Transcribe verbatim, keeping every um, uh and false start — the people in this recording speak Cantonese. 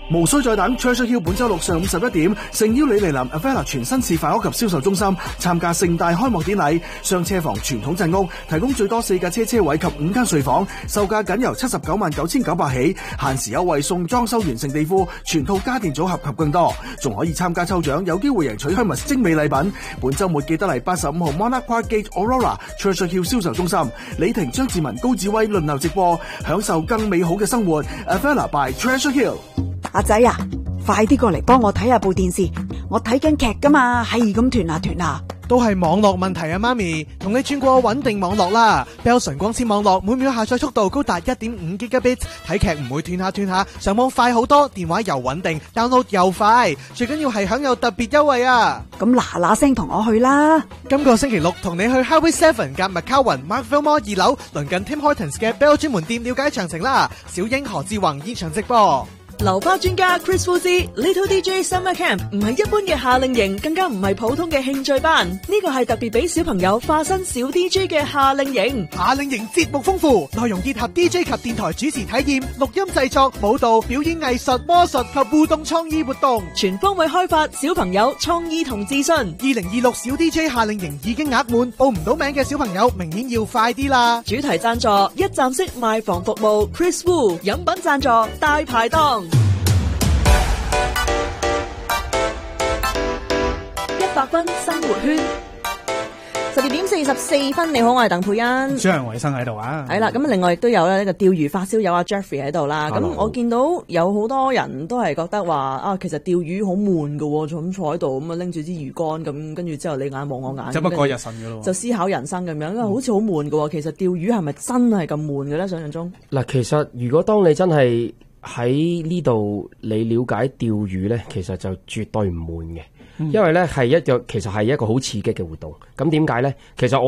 無需再等 ，Treasure Hill 本周六上午十一點，誠邀你嚟臨 Avella 全新示範屋及銷售中心參加盛大開幕典禮。雙車房傳統鎮屋提供最多四架車車位及五間睡房，售價僅由七十九萬九千九百起，限時優惠送裝修完成地庫、全套家電組合及更多，仲可以參加抽獎，有機會贏取 Hermes 精美禮品。本周末記得嚟八十五號 Monarch Park Gate Aurora Treasure Hill 銷售中心，李婷、張志文、高志威輪流直播，享受更美好嘅生活。Avella by Treasure Hill。 阿仔啊，快啲過嚟幫我睇下部電視，我睇緊劇噶嘛，係咁斷下斷下。 都係網絡問題啊，媽咪，同你轉過穩定網絡啦。Bell 純光纖網絡每秒下載速度高達 一點五 Gigabit， 睇劇唔會斷下斷下，上網快好多，電話又穩定 ，download 又快，最緊要係享有特別優惠啊！ 咁嗱嗱聲同我去啦！ 今個星期六同你去 Highway Seven 夾 McCowan Markville Mall 二樓，鄰近 Tim Hortons 嘅 Bell 專門店了解詳情啦。小英何志宏現場直播。 流花專家 Chris Fuzzy Little D J Summer Camp 唔係一般嘅夏令營，更加唔係普通嘅興趣班，呢個係特別俾小朋友化身小 D J 嘅夏令營。 夏令營節目豐富，內容結合 D J 及電台主持體驗、錄音製作、舞蹈、表演藝術、魔術及互動創意活動， 全方位開發小朋友創意同自信。 二零二六小 D J 夏令營已經額滿，報唔到名嘅小朋友明年要快啲啦！ 主題贊助一站式賣房服務 Chris Wu， 飲品贊助大排檔。一百分生活圈，十二點四十四分，你好，我係鄧佩欣， 張維生喺度啊， 係啦，咁另外亦都有咧呢個釣魚發燒友阿 Jeffrey 喺度啦。咁 Hello. 我見到有好多人都係覺得話啊，其實釣魚好悶噶，就咁坐喺度咁啊，拎住支魚竿咁，跟住之後你眼望我眼， 就不過日神噶咯， 就思考人生咁樣，因為好似好悶噶。其實釣魚係咪真係咁悶嘅咧？想象中嗱，其實如果當你真係喺呢度你了解釣魚咧，其實就絕對唔悶嘅。因為咧係一個其實係一個好刺激嘅活動，咁點解咧？其實我